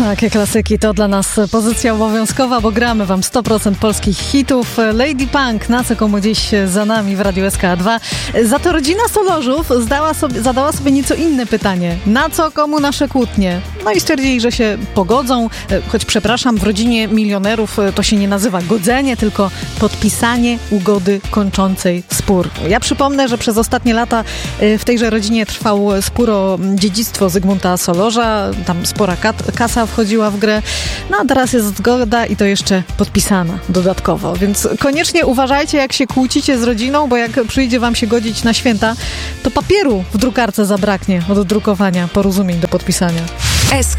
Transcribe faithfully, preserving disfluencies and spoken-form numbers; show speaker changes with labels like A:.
A: Takie klasyki to dla nas pozycja obowiązkowa, bo gramy wam sto procent polskich hitów. Lady Punk, na co komu dziś za nami w Radiu S K A dwa. Za to rodzina Solorzów zdała sobie, zadała sobie nieco inne pytanie. Na co komu nasze kłótnie? No i stwierdzili, że się pogodzą. Choć przepraszam, w rodzinie milionerów to się nie nazywa godzenie, tylko podpisanie ugody kończącej spór. Ja przypomnę, że przez ostatnie lata w tejże rodzinie trwał spór o dziedzictwo Zygmunta Solorza. Tam spora kat- kasa wchodziła w grę. No a teraz jest zgoda i to jeszcze podpisana dodatkowo. Więc koniecznie uważajcie, jak się kłócicie z rodziną, bo jak przyjdzie wam się godzić na święta, to papieru w drukarce zabraknie od drukowania porozumień do podpisania.